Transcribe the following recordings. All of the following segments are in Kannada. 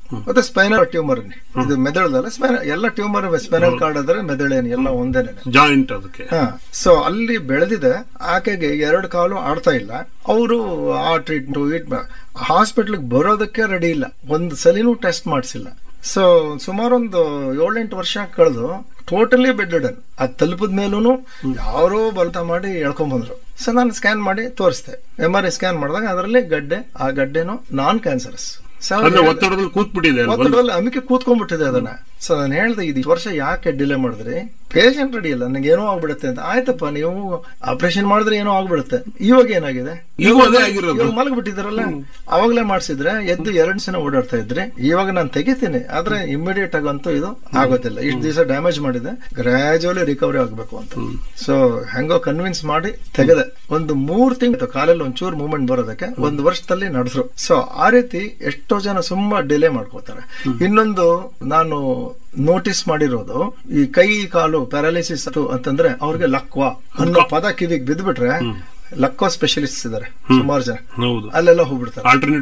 ಮತ್ತೆ ಸ್ಪೈನಲ್ ಟ್ಯೂಮರ್, ಇದು ಮೆದುಳದಲ್ಲ, ಎಲ್ಲ ಟ್ಯೂಮರ್ ಸ್ಪೈನಲ್ ಕಾರ್ಡ್ ಆದ್ರೆ ಮೆದುಳೇನು ಎಲ್ಲ ಒಂದೇನೆ ಜಾಯಿಂಟ್ ಅದಕ್ಕೆ. ಸೊ ಅಲ್ಲಿ ಬೆಳೆದಿದೆ. ಆಕೆಗೆ 2 ಕಾಲು ಆಡ್ತಾ ಇಲ್ಲ. ಅವರು ಆ ಟ್ರೀಟ್ಮೆಂಟ್ ಹಾಸ್ಪಿಟಲ್ ಬರೋದಕ್ಕೆ ರೆಡಿ ಇಲ್ಲ, ಒಂದ್ ಸಲಿನೂ ಟೆಸ್ಟ್ ಮಾಡಿಸಿಲ್ಲ. ಸೊ ಸುಮಾರೊಂದು 7-8 ವರ್ಷ ಕಳೆದು ಟೋಟಲಿ ಬೆಡ್ ರಿಡನ್. ಅದ್ ತಲುಪಿದ ಮೇಲೂ ಯಾರೋ ಬಲತ ಮಾಡಿ ಎಳ್ಕೊಂಡ್ ಬಂದ್ರು. ಸೊ ನಾನು ಸ್ಕ್ಯಾನ್ ಮಾಡಿ ತೋರಿಸ್ದೆ. MRI ಸ್ಕ್ಯಾನ್ ಮಾಡಿದಾಗ ಅದರಲ್ಲಿ ಆ ಗಡ್ಡೆನೂ ನಾನ್ ಕ್ಯಾನ್ಸರಸ್. ಒತ್ತಡದಲ್ಲಿ ಕೂತ್ಬಿಟ್ಟಿದೆ, ಒತ್ತಡದಲ್ಲಿ ಅಮಿಕೆ ಕೂತ್ಕೊಂಡ್ಬಿಟ್ಟಿದೆ ಅದನ್ನ. ಸೊ ನಾನು ಹೇಳ್ದೆ, ಇದು ವರ್ಷ ಯಾಕೆ ಡಿಲೇ ಮಾಡಿದ್ರಿ? ಪೇಷಂಟ್ ರೆಡಿ ಇಲ್ಲ, ನಂಗೆ ಏನೋ ಆಗ್ಬಿಡುತ್ತೆ ಅಂತ. ಆಯ್ತಪ್ಪ, ನೀವು ಆಪರೇಷನ್ ಮಾಡಿದ್ರೆ ಏನೋ ಆಗ್ಬಿಡುತ್ತೆ. ಇವಾಗ ಏನಾಗಿದೆ, ಇವಾಗ ಮಲಗ್ಬಿಟ್ಟಿದಾರಲ್ಲ, ಅವಾಗ್ಲೇ ಮಾಡ್ಸಿದ್ರೆ ಎದ್ದು 2 ದಿನ ಓಡಾಡ್ತಾ ಇದ್ರಿ. ಇವಾಗ ನಾನು ತೆಗಿತೀನಿ, ಆದ್ರೆ ಇಮಿಡಿಯೇಟ್ ಆಗಂತೂ ಇದು ಆಗೋದಿಲ್ಲ. ಇಷ್ಟು ದಿವಸ ಡ್ಯಾಮೇಜ್ ಮಾಡಿದೆ, ಗ್ರಾಜುವಲಿ ರಿಕವರಿ ಆಗ್ಬೇಕು ಅಂತ. ಸೊ ಹೆಂಗೋ ಕನ್ವಿನ್ಸ್ ಮಾಡಿ ತೆಗೆದೆ. ಒಂದು 3 ತಿಂಗಳು ಕಾಲಲ್ಲಿ ಒಂಚೂರು ಮೂವ್ಮೆಂಟ್ ಬರೋದಕ್ಕೆ 1 ವರ್ಷದಲ್ಲಿ ನಡೆದ್ರು. ಸೊ ಆ ರೀತಿ ಎಷ್ಟೋ ಜನ ತುಂಬಾ ಡಿಲೇ ಮಾಡ್ಕೋತಾರೆ. ಇನ್ನೊಂದು ನಾನು ನೋಟಿಸ್ ಮಾಡಿರೋದು, ಈ ಕೈ ಕಾಲು ಪ್ಯಾರಾಲಿಸಿಸ್ ಅಂತಂದ್ರೆ ಅವ್ರಿಗೆ ಲಕ್ವಾ ಅನ್ನೋ ಪದ ಕಿವಿಗೆ ಬಿದ್ದ್ಬಿಟ್ರೆ, ಲಕ್ವಾ ಸ್ಪೆಷಲಿಸ್ಟ್ ಇದಾರೆ ಸುಮಾರು ಜನ, ಅಲ್ಲೆಲ್ಲ ಹೋಗ್ಬಿಡ್ತಾರೆ,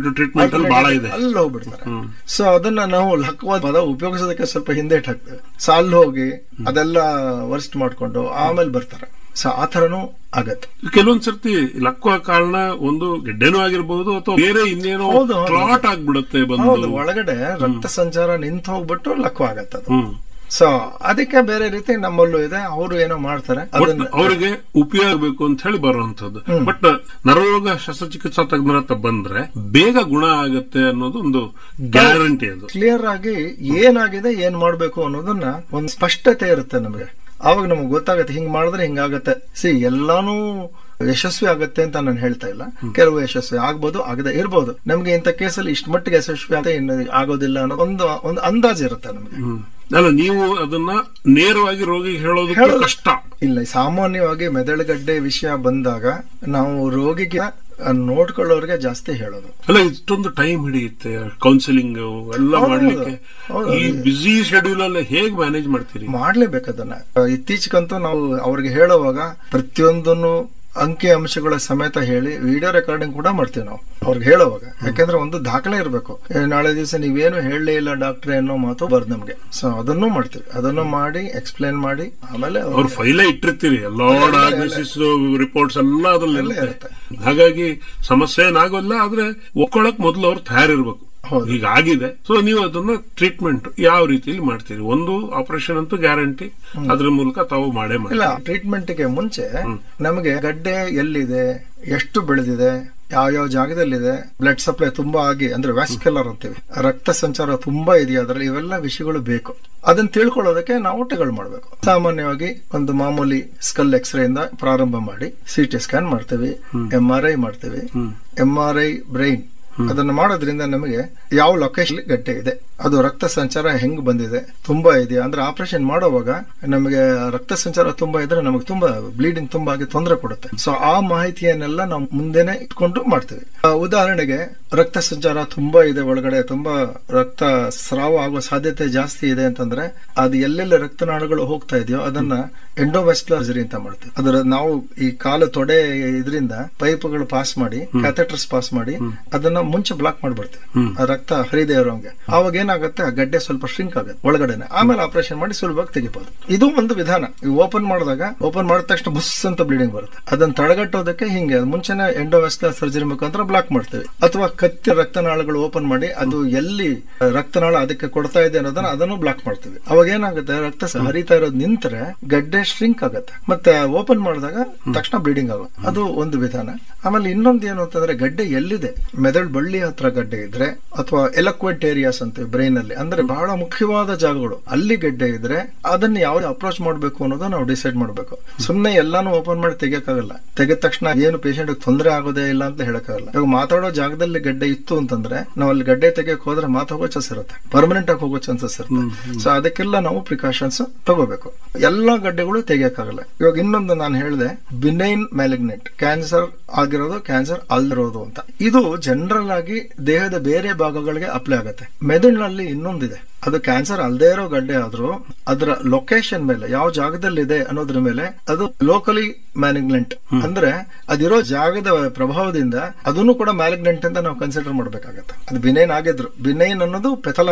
ಅಲ್ಲಿ ಹೋಗ್ಬಿಡ್ತಾರೆ. ಸೊ ಅದನ್ನ ನಾವು ಲಕ್ವಾ ಪದ ಉಪಯೋಗಿಸೋದಕ್ಕೆ ಸ್ವಲ್ಪ ಹಿಂದೇಟ್ ಹಾಕ್ತೇವೆ. ಸೊ ಅಲ್ಲಿ ಹೋಗಿ ಅದೆಲ್ಲ ವರ್ಸ್ಟ್ ಮಾಡ್ಕೊಂಡು ಆಮೇಲೆ ಬರ್ತಾರೆ. ಸೊ ಆ ತರನು ಆಗತ್ತೆ. ಕೆಲವೊಂದ್ಸರ್ತಿ ಲಕ್ವಾ ಕಾರಣ ಒಂದು ಗೆಡ್ಡೆನೂ ಆಗಿರ್ಬಹುದು, ಅಥವಾ ಬೇರೆ ಇನ್ನೇನೋ ಕ್ಲಾಟ್ ಆಗ್ಬಿಡುತ್ತೆ, ಒಳಗಡೆ ರಕ್ತ ಸಂಚಾರ ನಿಂತು ಹೋಗ್ಬಿಟ್ಟು ಲಕ್ವಾ ಆಗತ್ತೆ ಅದು. ಸೊ ಅದಕ್ಕೆ ಬೇರೆ ರೀತಿ ನಮ್ಮಲ್ಲೂ ಇದೆ, ಅವರು ಏನೋ ಮಾಡ್ತಾರೆ, ಅವರಿಗೆ ಉಪಯೋಗ ಬೇಕು ಅಂತ ಹೇಳಿ ಬರುವಂತದ್ದು. ಬಟ್ ನರರೋಗ ಶಸ್ತ್ರಚಿಕಿತ್ಸಾ ತಜ್ಞರ ಹತ್ರ ಬಂದ್ರೆ ಬೇಗ ಗುಣ ಆಗತ್ತೆ ಅನ್ನೋದು ಒಂದು ಗ್ಯಾರಂಟಿ. ಅದು ಕ್ಲಿಯರ್ ಆಗಿ ಏನಾಗಿದೆ, ಏನ್ ಮಾಡ್ಬೇಕು ಅನ್ನೋದನ್ನ ಒಂದು ಸ್ಪಷ್ಟತೆ ಇರುತ್ತೆ ನಮಗೆ. ಆವಾಗ ನಮಗ್ ಗೊತ್ತಾಗತ್ತೆ, ಹಿಂಗ್ ಮಾಡಿದ್ರೆ ಹಿಂಗಾಗತ್ತೆ. ಎಲ್ಲಾನು ಯಶಸ್ವಿ ಆಗತ್ತೆ ಅಂತ ನಾನು ಹೇಳ್ತಾ ಇಲ್ಲ. ಕೆಲವು ಯಶಸ್ವಿ ಆಗ್ಬೋದು, ಆಗದೆ ಇರ್ಬೋದು. ನಮ್ಗೆ ಇಂಥ ಕೇಸಲ್ಲಿ ಇಷ್ಟ ಮಟ್ಟಿಗೆ ಯಶಸ್ವಿ ಆಗುತ್ತೆ, ಇನ್ನು ಆಗೋದಿಲ್ಲ ಅನ್ನೋ ಒಂದು ಅಂದಾಜು ಇರುತ್ತೆ ನಮ್ಗೆ. ಅಲ್ಲ, ನೀವು ಅದನ್ನ ನೇರವಾಗಿ ರೋಗಿಗೆ ಹೇಳೋದು ಕಷ್ಟ ಇಲ್ಲ. ಸಾಮಾನ್ಯವಾಗಿ ಮೆದುಳುಗಡ್ಡೆ ವಿಷಯ ಬಂದಾಗ ನಾವು ರೋಗಿಗೆ ನೋಡ್ಕೊಳ್ಳೋರಿಗೆ ಜಾಸ್ತಿ ಹೇಳೋದು. ಅಲ್ಲ, ಇಷ್ಟೊಂದು ಟೈಮ್ ಹಿಡಿಯುತ್ತೆ ಕೌನ್ಸಿಲಿಂಗ್ ಎಲ್ಲ ಮಾಡ್ಲಿಕ್ಕೆ. ಈ ಬಿಸಿ ಶೆಡ್ಯೂಲ್ ಅಲ್ಲಿ ಹೇಗ್ ಮ್ಯಾನೇಜ್ ಮಾಡ್ತೀರಿ? ಮಾಡ್ಲೇಬೇಕು ಅದನ್ನ. ಇತ್ತೀಚೆಗಂತೂ ನಾವು ಅವ್ರಿಗೆ ಹೇಳುವಾಗ ಪ್ರತಿಯೊಂದನ್ನು ಅಂಕಿ ಅಂಶಗಳ ಸಮೇತ ಹೇಳಿ ವಿಡಿಯೋ ರೆಕಾರ್ಡಿಂಗ್ ಕೂಡ ಮಾಡ್ತೀವಿ ನಾವು ಅವ್ರಿಗೆ ಹೇಳುವಾಗ. ಯಾಕಂದ್ರೆ ಒಂದು ದಾಖಲೆ ಇರಬೇಕು. ನಾಳೆ ದಿವಸ ನೀವೇನು ಹೇಳಲೇ ಇಲ್ಲ ಡಾಕ್ಟ್ರೆ ಅನ್ನೋ ಮಾತು ಬರ್ದು ನಮ್ಗೆ. ಸೊ ಅದನ್ನು ಮಾಡ್ತೀವಿ, ಅದನ್ನು ಮಾಡಿ ಎಕ್ಸ್ಪ್ಲೇನ್ ಮಾಡಿ ಆಮೇಲೆ ಅವ್ರ ಫೈಲೇ ಇಟ್ಟಿರ್ತೀವಿ, ಎಲ್ಲಾ ಡಯಾಗ್ನೋಸಿಸ್ ರಿಪೋರ್ಟ್ಸ್ ಎಲ್ಲ ಅದ್ರಲ್ಲಿ ಇರುತ್ತೆ. ಹಾಗಾಗಿ ಸಮಸ್ಯೆ ಏನಾಗೋಲ್ಲ. ಆದ್ರೆ ಒಪ್ಕೊಳಕ್ ಮೊದಲು ಅವ್ರು ತಯಾರಿರ್ಬೇಕು, ಹೀಗಾಗಿದೆ. ಸೊ ನೀವು ಅದನ್ನ ಟ್ರೀಟ್ಮೆಂಟ್ ಯಾವ ರೀತಿಯಲ್ಲಿ ಮಾಡ್ತೀರಿ? ಒಂದು ಆಪರೇಷನ್ ಅಂತೂ ಗ್ಯಾರಂಟಿ, ಅದ್ರ ಮೂಲಕ ತಾವು ಮಾಡೇ ಇಲ್ಲ. ಟ್ರೀಟ್ಮೆಂಟ್ಗೆ ಮುಂಚೆ ನಮಗೆ ಗಡ್ಡೆ ಎಲ್ಲಿದೆ, ಎಷ್ಟು ಬೆಳೆದಿದೆ, ಯಾವ ಜಾಗದಲ್ಲಿದೆ, ಬ್ಲಡ್ ಸಪ್ಲೈ ತುಂಬಾ ಆಗಿ ಅಂದ್ರೆ ವ್ಯಾಸ್ಕ್ಯುಲರ್ ಅಂತೀವಿ, ರಕ್ತ ಸಂಚಾರ ತುಂಬಾ ಇದೆಯಾ ಅದ್ರಲ್ಲಿ, ಇವೆಲ್ಲ ವಿಷಯಗಳು ಬೇಕು. ಅದನ್ನ ತಿಳ್ಕೊಳ್ಳೋದಕ್ಕೆ ನಾವು ಟೆಗಳು ಮಾಡಬೇಕು. ಸಾಮಾನ್ಯವಾಗಿ ಒಂದು ಮಾಮೂಲಿ ಸ್ಕಲ್ ಎಕ್ಸ್ರೇ ಇಂದ ಪ್ರಾರಂಭ ಮಾಡಿ CT ಸ್ಕ್ಯಾನ್ ಮಾಡ್ತೇವೆ, MRI ಮಾಡ್ತೇವೆ. MRI ಬ್ರೈನ್ ಅದನ್ನ ಮಾಡೋದ್ರಿಂದ ನಮಗೆ ಯಾವ ಲೊಕೇಶನ್ ಗಡ್ಡೆ ಇದೆ, ಅದು ರಕ್ತ ಸಂಚಾರ ಹೆಂಗ್ ಬಂದಿದೆ, ತುಂಬಾ ಇದೆಯಾ ಅಂದ್ರೆ ಆಪರೇಷನ್ ಮಾಡುವಾಗ ನಮಗೆ ರಕ್ತ ಸಂಚಾರ ತುಂಬಾ ಇದ್ರೆ ನಮಗೆ ತುಂಬಾ ಬ್ಲೀಡಿಂಗ್ ತುಂಬಾ ಆಗಿ ತೊಂದರೆ ಕೊಡುತ್ತೆ. ಸೊ ಆ ಮಾಹಿತಿಯನ್ನೆಲ್ಲ ನಾವು ಮುಂದೆನೆ ಇಟ್ಕೊಂಡು ಮಾಡ್ತೀವಿ. ಉದಾಹರಣೆಗೆ ರಕ್ತ ಸಂಚಾರ ತುಂಬಾ ಇದೆ, ಒಳಗಡೆ ತುಂಬಾ ರಕ್ತ ಸ್ರಾವ ಆಗುವ ಸಾಧ್ಯತೆ ಜಾಸ್ತಿ ಇದೆ ಅಂತಂದ್ರೆ ಅದು ಎಲ್ಲೆಲ್ಲ ರಕ್ತನಾಳಗಳು ಹೋಗ್ತಾ ಇದೆಯೋ ಅದನ್ನ ಎಂಡೋವ್ಯಾಸ್ಕ್ಯುಲರ್ ಸರ್ಜರಿ ಅಂತ ಮಾಡ್ತೀವಿ. ಅದರ ನಾವು ಈ ಕಾಲು ತೊಡೆ ಇದರಿಂದ ಪೈಪ್ಗಳು ಪಾಸ್ ಮಾಡಿ, ಕ್ಯಾಥೆಟರ್ಸ್ ಪಾಸ್ ಮಾಡಿ ಅದನ್ನ ಮುಂಚೆ ಬ್ಲಾಕ್ ಮಾಡ್ಬಿಡ್ತೀವಿ, ರಕ್ತ ಹರಿದೇ ಇರೋಂಗೆ. ಅವಾಗ ಏನಾಗುತ್ತೆ, ಆ ಗಡ್ಡೆ ಸ್ವಲ್ಪ ಶ್ರಿಂಕ್ ಆಗುತ್ತೆ ಒಳಗಡೆನೆ. ಆಮೇಲೆ ಆಪರೇಷನ್ ಮಾಡಿ ಸುಲಭವಾಗಿ ತೆಗಿಬಹುದು. ಇದು ಒಂದು ವಿಧಾನ. ಓಪನ್ ಮಾಡಿದ ತಕ್ಷಣ ಬುಸ್ ಅಂತ ಬ್ಲೀಡಿಂಗ್ ಬರುತ್ತೆ. ಅದನ್ನ ತಡೆಗಟ್ಟೋದಕ್ಕೆ ಹಿಂಗೆ ಮುಂಚೆನೆ ಎಂಡೋವ್ಯಾಸ್ಕ್ಯುಲರ್ ಸರ್ಜರಿ ಮುಖಾಂತರ ಬ್ಲಾಕ್ ಮಾಡ್ತೀವಿ. ಅಥವಾ ಕತ್ತಿ ರಕ್ತನಾಳಗಳು ಓಪನ್ ಮಾಡಿ ಅದು ಎಲ್ಲಿ ರಕ್ತನಾಳ ಅದಕ್ಕೆ ಕೊಡ್ತಾ ಇದೆ ಅನ್ನೋದನ್ನ ಅದನ್ನು ಬ್ಲಾಕ್ ಮಾಡ್ತೀವಿ. ಅವಾಗ ಏನಾಗುತ್ತೆ, ರಕ್ತ ಹರಿತಾ ಇರೋದು ನಿಂತರೆ ಗಡ್ಡೆ ಶ್ರಿಂಕ್ ಆಗುತ್ತೆ, ಮತ್ತೆ ಓಪನ್ ಮಾಡಿದಾಗ ತಕ್ಷಣ ಬ್ಲೀಡಿಂಗ್ ಆಗುತ್ತೆ. ಅದು ಒಂದು ವಿಧಾನ. ಆಮೇಲೆ ಇನ್ನೊಂದು ಏನು ಅಂತಂದ್ರೆ, ಗಡ್ಡೆ ಎಲ್ಲಿದೆ, ಮೆದುಳು ಬಳ್ಳಿ ಹತ್ರ ಗಡ್ಡೆ ಇದ್ರೆ ಅಥವಾ ಎಲಕ್ವೆಂಟ್ ಏರಿಯಾಸ್ ಅಂತೀವಿ ಬ್ರೈನ್ ಅಲ್ಲಿ, ಅಂದ್ರೆ ಬಹಳ ಮುಖ್ಯವಾದ ಜಾಗಗಳು, ಅಲ್ಲಿ ಗಡ್ಡೆ ಇದ್ರೆ ಅದನ್ನ ಯಾವ ಅಪ್ರೋಚ್ ಮಾಡಬೇಕು ಅನ್ನೋದು ನಾವು ಡಿಸೈಡ್ ಮಾಡಬೇಕು. ಸುಮ್ನೆ ಎಲ್ಲಾನು ಓಪನ್ ಮಾಡಿ ತೆಗಿಯಕ್ಕಾಗಲ್ಲ. ತೆಗೆದ ತಕ್ಷಣ ಏನು ಪೇಷಂಟ್ ತೊಂದರೆ ಆಗೋದೇ ಇಲ್ಲ ಅಂತ ಹೇಳಕ್ಕಾಗಲ್ಲ. ಇವಾಗ ಮಾತಾಡೋ ಜಾಗದಲ್ಲಿ ಗಡ್ಡೆ ಇತ್ತು ಅಂತಂದ್ರೆ ನಾವು ಅಲ್ಲಿ ಗಡ್ಡೆ ತೆಗಿಯಕ್ ಹೋದ್ರೆ ಮಾತಾಗೋ ಚಾನ್ಸ್ ಇರುತ್ತೆ, ಪರ್ಮನೆಂಟ್ ಆಗಿ ಹೋಗೋ ಚಾನ್ಸಸ್ ಇರುತ್ತೆ. ಸೊ ಅದಕ್ಕೆಲ್ಲ ನಾವು ಪ್ರಿಕಾಷನ್ಸ್ ತಗೋಬೇಕು. ಎಲ್ಲಾ ಗಡ್ಡೆಗಳು ತೆಗಿಯಕ್ಕಾಗಲ್ಲ. ಇವಾಗ ಇನ್ನೊಂದು ನಾನು ಹೇಳಿದೆ, ಬಿನೈನ್ ಮ್ಯಾಲಿಗ್ನೆಂಟ್ ಕ್ಯಾನ್ಸರ್ ಆಗಿರೋದು, ಕ್ಯಾನ್ಸರ್ ಅಲ್ದಿರೋದು ಅಂತ. ಇದು ಜನರಲ್ ಆಗಿ ದೇಹದ ಬೇರೆ ಭಾಗಗಳಿಗೆ ಅಪ್ಲೈ ಆಗುತ್ತೆ. ಮೆದುಳಿನಲ್ಲಿ ಇನ್ನೊಂದಿದೆ, ಅದು ಕ್ಯಾನ್ಸರ್ ಅಲ್ಲದೆ ಇರೋ ಗಡ್ಡೆ ಆದ್ರೂ ಅದರ ಲೊಕೇಶನ್ ಮೇಲೆ ಯಾವ ಜಾಗದಲ್ಲಿದೆ ಅನ್ನೋದ್ರ ಮೇಲೆ ಅದು ಲೋಕಲಿ ಮ್ಯಾಲಿಗ್ನೆಂಟ್, ಅಂದ್ರೆ ಅದಿರೋ ಜಾಗದ ಪ್ರಭಾವದಿಂದ ಅದನ್ನು ಕೂಡ ಮ್ಯಾಲಿಗ್ನೆಂಟ್ ಅಂತ ನಾವು ಕನ್ಸಿಡರ್ ಮಾಡ್ಬೇಕಾಗತ್ತೆ. ಅದು ಬಿನೈನ್ ಆಗಿದ್ರು, ಬಿನೈನ್ ಅನ್ನೋದು ಪೆಥಾಲಜಿ